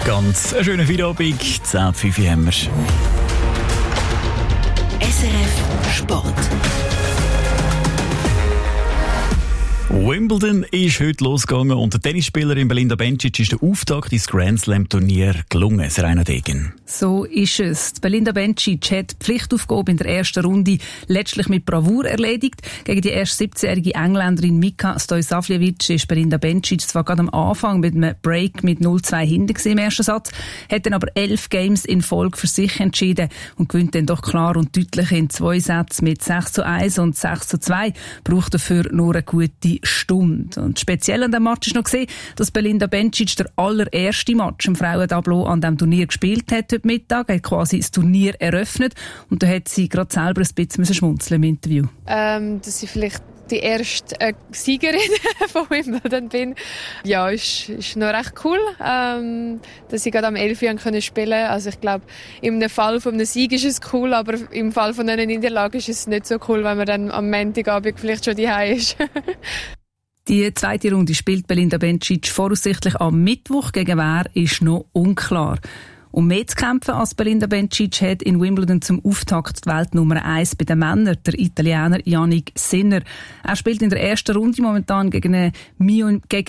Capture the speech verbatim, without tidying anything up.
Ganz einen schönen Feierabend. zehn Uhr fünf haben wir. S R F Sport. Wimbledon ist heute losgegangen und der Tennisspielerin Belinda Bencic ist der Auftakt ins Grand Slam Turnier gelungen. Serena Degen. So ist es. Belinda Bencic hat die Pflichtaufgabe in der ersten Runde letztlich mit Bravour erledigt. Gegen die erst siebzehnjährige Engländerin Mika Stojsavljevic ist Belinda Bencic zwar gerade am Anfang mit einem Break mit null zu zwei hinten im ersten Satz, hat dann aber elf Games in Folge für sich entschieden und gewinnt dann doch klar und deutlich in zwei Sätzen mit sechs zu eins und sechs zu zwei. Braucht dafür nur eine gute Stunde. Und speziell an dem Match ist noch gesehen, dass Belinda Bencic der allererste Match im Frauentableau an diesem Turnier gespielt hat heute Mittag. Er hat quasi das Turnier eröffnet und da hat sie gerade selber ein bisschen schmunzeln im Interview. Ähm, dass ich vielleicht die erste äh, Siegerin von Wimbledon bin. Ja, ist, ist noch recht cool, ähm, dass ich gerade am elf Jahren spielen konnte. Also ich glaube, im Fall von einem Sieg ist es cool, aber im Fall von einer Niederlage ist es nicht so cool, wenn man dann am Montagabend vielleicht schon daheim ist. Die zweite Runde spielt Belinda Bencic voraussichtlich am Mittwoch. Gegen wer ist noch unklar. Um mehr zu kämpfen als Belinda Bencic hat in Wimbledon zum Auftakt die Weltnummer eins bei den Männern, der Italiener Yannick Sinner. Er spielt in der ersten Runde momentan gegen einen Mio, gegen